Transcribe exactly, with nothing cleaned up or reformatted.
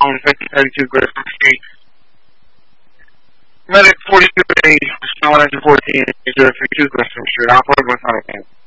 on fifty thirty-two Griffin Street. Medic forty-two age, one nineteen fourteen, zero three two Griffin Street. Operator with Huntington.